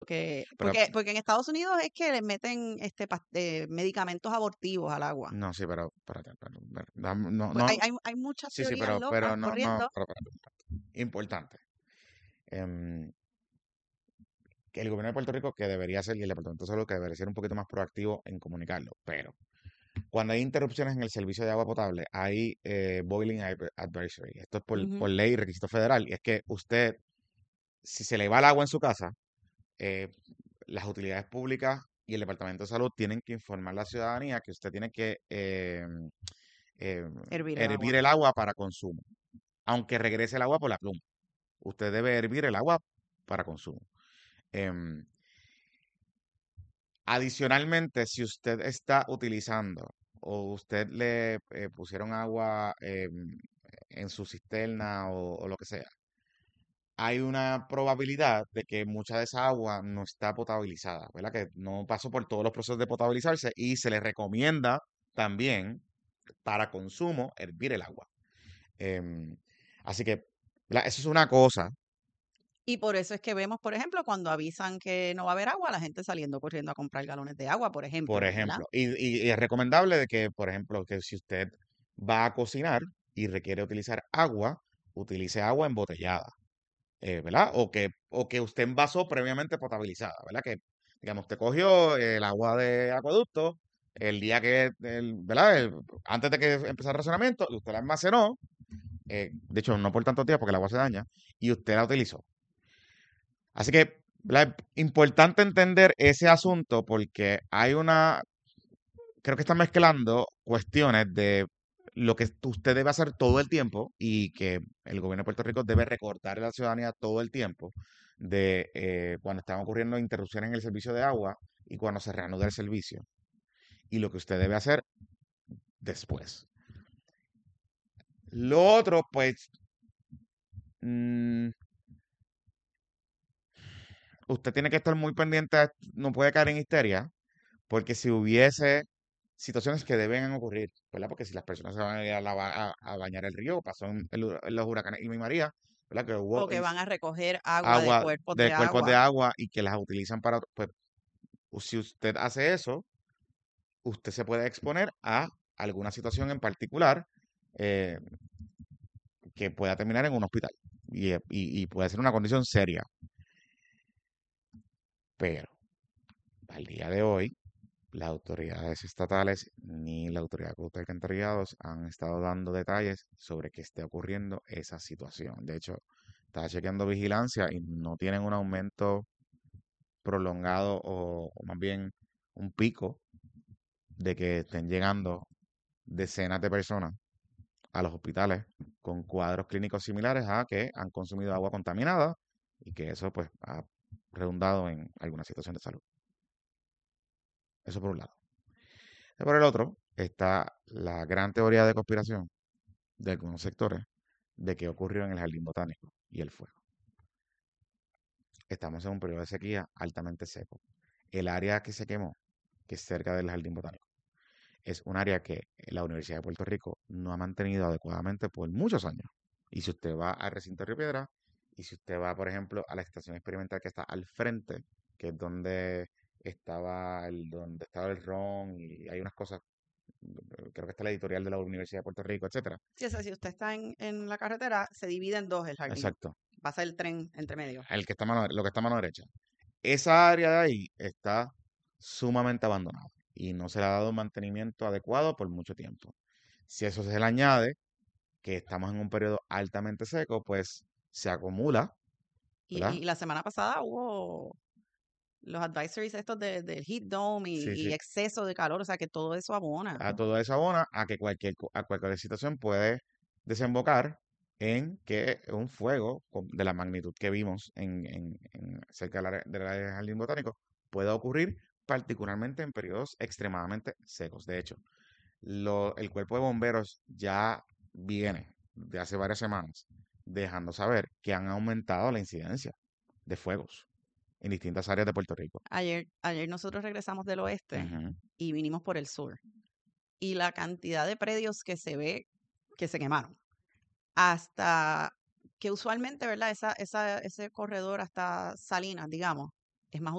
Pero, porque en Estados Unidos es que le meten medicamentos abortivos al agua. no, sí, pero, espérate, no, Pues no, hay muchas sí, teorías locas pero no, corriendo. pero, importante. Em, que el gobierno de Puerto Rico que debería ser, y el Departamento de Salud que debería ser un poquito más proactivo en comunicarlo, pero cuando hay interrupciones en el servicio de agua potable, hay boiling advisory. Esto es por Ujú. ley y requisito federal, y es que usted, si se le va el agua en su casa, eh, las utilidades públicas y el Departamento de Salud tienen que informar a la ciudadanía que usted tiene que eh, Hervir el hervir agua. el agua para consumo, aunque regrese el agua por la pluma. Usted debe hervir el agua para consumo. Em, Adicionalmente, si usted está utilizando o usted le pusieron agua en su cisterna o lo que sea, hay una probabilidad de que mucha de esa agua no está potabilizada, ¿verdad? Que no pasó por todos los procesos de potabilizarse y se le recomienda también para consumo hervir el agua. Em, Así que eso es una cosa, Y por eso es que vemos, por ejemplo, cuando avisan que no va a haber agua, la gente saliendo corriendo a comprar galones de agua, por por ejemplo, ¿verdad? ejemplo. Y es recomendable de que, por ejemplo, que si usted va a cocinar y requiere utilizar agua, utilice agua embotellada, ¿verdad? O que usted envasó previamente potabilizada, ¿verdad? Que, digamos, usted cogió el agua de acueducto el día que, ¿verdad? Antes de que empezara el racionamiento, y usted la almacenó, de hecho, no por tantos días porque el agua se daña, y usted la utilizó. Así que, ¿verdad? Es importante entender ese asunto porque creo que está mezclando cuestiones de lo que usted debe hacer todo el tiempo y que el gobierno de Puerto Rico debe recordar a la ciudadanía todo el tiempo de cuando están ocurriendo interrupciones en el servicio de agua y cuando se reanuda el servicio y lo que usted debe hacer después. Lo otro, pues, mm, usted tiene que estar muy pendiente, no puede caer en histeria, porque si hubiese situaciones que deben ocurrir, ¿verdad? Porque si las personas se van a ir a bañar el río, pasó en los huracanes Irma y María, ¿verdad? Que hubo O que van a recoger agua de agua cuerpos de de cuerpos agua. de agua y que las utilizan para, pues, si usted hace eso, usted se puede exponer a alguna situación en particular eh, que pueda terminar en un hospital y puede ser una condición seria. Pero al día de hoy, las autoridades estatales ni la autoridad de alcantarillados han estado dando detalles sobre que esté ocurriendo esa situación. De hecho, estaba chequeando vigilancia y no tienen un aumento prolongado o más bien un pico de que estén llegando decenas de personas a los hospitales con cuadros clínicos similares a que han consumido agua contaminada y que eso pues ha redundado en alguna situación de salud. Eso por un lado. Y por el otro está la gran teoría de conspiración de algunos sectores de qué ocurrió en el jardín botánico y el fuego. Estamos en un periodo de sequía altamente seco. El área que se quemó, que es cerca del jardín botánico, es un área que la Universidad de Puerto Rico no ha mantenido adecuadamente por muchos años. Y si usted va al recinto de Río Piedra, y si usted va, por ejemplo, a la estación experimental que está al frente, que es donde estaba el ron y hay unas cosas, creo que está la editorial de la Universidad de Puerto Rico, etcétera. Sí, o sea, si usted está en la carretera, se divide en dos el jardín. Exacto. Pasa el tren entre medio. Lo que está a mano derecha. Esa área de ahí está sumamente abandonada y no se le ha dado un mantenimiento adecuado por mucho tiempo. Si eso se le añade que estamos en un periodo altamente seco, pues se acumula, ¿verdad? Y la semana pasada hubo los advisories estos del heat dome Sí, y sí. exceso de calor, o sea que todo eso abona. A todo eso abona a que a cualquier situación puede desembocar en que un fuego de la magnitud que vimos cerca del área del jardín botánico pueda ocurrir particularmente en periodos extremadamente secos. De hecho, el cuerpo de bomberos ya viene de hace varias semanas dejando saber que han aumentado la incidencia de fuegos en distintas áreas de Puerto Rico. Ayer nosotros regresamos del oeste Ujú. y vinimos por el sur. Y la cantidad de predios que se ve que se quemaron. Hasta que usualmente, ¿verdad? Ese corredor hasta Salinas, digamos, es más